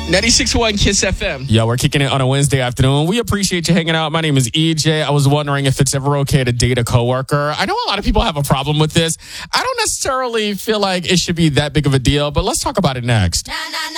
96.1 Kiss FM. Yeah, we're kicking it on a Wednesday afternoon. We appreciate you hanging out. My name is EJ. I was wondering if it's ever okay to date a coworker. I know a lot of people have a problem with this. I don't necessarily feel like it should be that big of a deal, but let's talk about it next.